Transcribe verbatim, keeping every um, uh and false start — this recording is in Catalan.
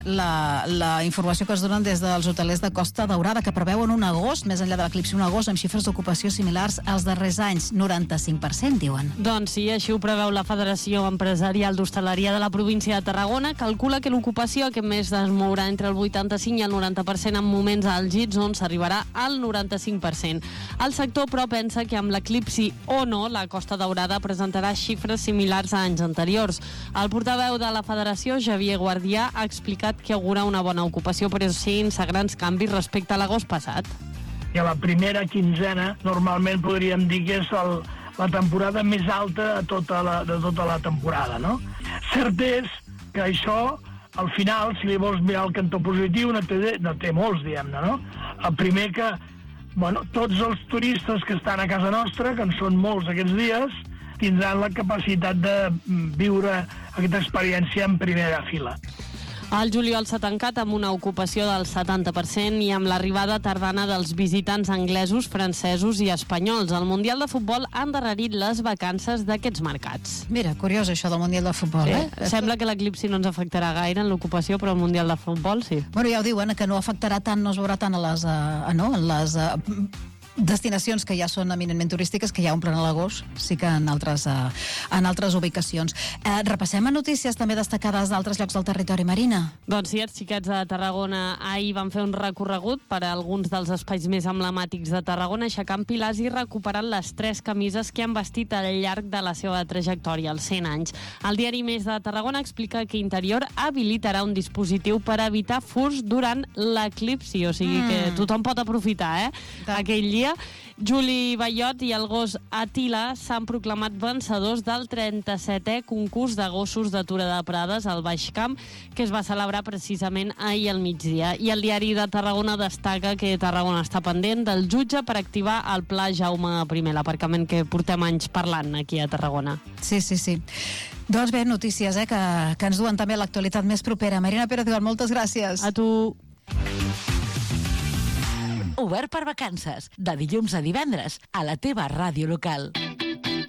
La, la informació que es donen des dels hotelers de Costa Daurada, que preveuen un agost, més enllà de l'eclipsi, un agost amb xifres d'ocupació similars als darrers anys, noranta-cinc per cent, diuen. Doncs sí, així ho preveu la Federació Empresarial d'Hostaleria de la província de Tarragona. Calcula que l'ocupació aquest mes es mourà entre el vuitanta-cinc i el noranta per cent en moments àlgids on s'arribarà al noranta-cinc per cent. El sector, però, pensa que amb l'eclipsi o no, la Costa Daurada presentarà xifres similars a anys anteriors. El portaveu de la Federació, Javier Guardià, ha explicat que augura una bona ocupació, però sense grans canvis respecte a l'agost passat. I a la primera quinzena, normalment podríem dir que és el, la temporada més alta de tota la, de tota la temporada, no? Cert és que això, al final, si li vols mirar el cantó positiu, no té, no té molts, diguem-ne, no? El primer que, bueno, tots els turistes que estan a casa nostra, que en són molts aquests dies, tindran la capacitat de viure aquesta experiència en primera fila. El juliol s'ha tancat amb una ocupació del setanta per cent i amb l'arribada tardana dels visitants anglesos, francesos i espanyols. El Mundial de Futbol ha endarrerit les vacances d'aquests mercats. Mira, curiós això del Mundial de Futbol, sí, eh? Sembla que l'eclipsi no ens afectarà gaire en l'ocupació, però el Mundial de Futbol sí. Bueno, ja ho diuen, que no afectarà tant, no es veurà tant a les, uh, no, en les uh, destinacions que ja són eminentment turístiques, que ja omplen a l'agost, sí que en altres, uh, en altres ubicacions. Uh, repassem a notícies també destacades d'altres llocs del territori, Marina. Doncs sí, els xiquets de Tarragona ahir van fer un recorregut per a alguns dels espais més emblemàtics de Tarragona, aixecant pilars i recuperant les tres camises que han vestit al llarg de la seva trajectòria, els cent anys. El diari Més de Tarragona explica que Interior habilitarà un dispositiu per evitar furs durant l'eclipsi, o sigui mm. que tothom pot aprofitar, eh? Aquell dia. Juli Ballot i el gos Atila s'han proclamat vencedors del trenta-setè concurs de gossos d'atura de Prades al Baix Camp, que es va celebrar precisament ahir al migdia. I el diari de Tarragona destaca que Tarragona està pendent del jutge per activar el pla Jaume I, l'aparcament que portem anys parlant aquí a Tarragona. Sí, sí, sí. Doncs bé, notícies eh, que, que ens duen també a l'actualitat més propera. Marina Pérez, moltes gràcies. A tu. Obert per vacances, de dilluns a divendres, a la teva ràdio local.